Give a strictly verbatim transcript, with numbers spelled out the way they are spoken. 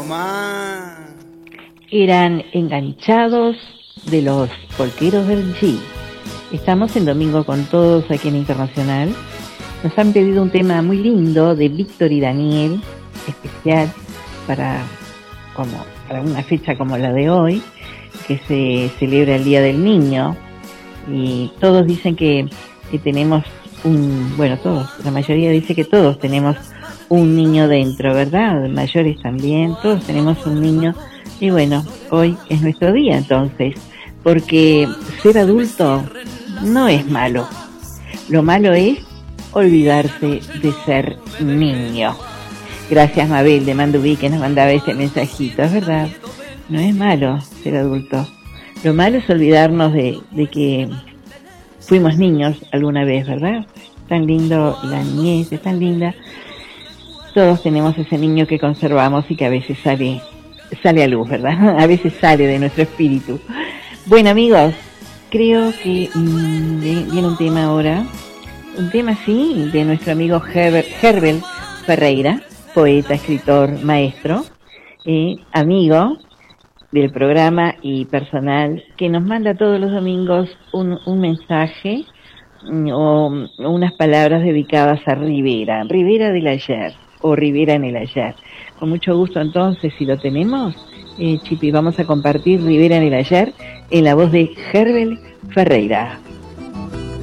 más. Eran Enganchados de los Polqueros del G. Estamos en Domingo con Todos aquí en Internacional. Nos han pedido un tema muy lindo de Víctor y Daniel, especial para, como, para una fecha como la de hoy, que se celebra el Día del Niño. Y todos dicen que, que tenemos un, bueno, todos, la mayoría dice que todos tenemos un niño dentro, ¿verdad? Mayores también, todos tenemos un niño. Y bueno, hoy es nuestro día entonces, porque ser adulto no es malo. Lo malo es olvidarse de ser niño. Gracias, Mabel de Mandubí, que nos mandaba este mensajito, es verdad. No es malo ser adulto. Lo malo es olvidarnos de, de que fuimos niños alguna vez, ¿verdad? Tan lindo la niñez, es tan linda. Todos tenemos ese niño que conservamos y que a veces sale, sale a luz, ¿verdad? A veces sale de nuestro espíritu. Bueno, amigos, creo que mmm, viene un tema ahora. Un tema, sí, de nuestro amigo Herbert, Herbert Ferreira, poeta, escritor, maestro, eh, amigo del programa y personal, que nos manda todos los domingos un, un mensaje o unas palabras dedicadas a Rivera, Rivera del ayer, o Rivera en el ayer. Con mucho gusto entonces, si lo tenemos, eh, Chipi, vamos a compartir Rivera en el ayer en la voz de Herbert Ferreira.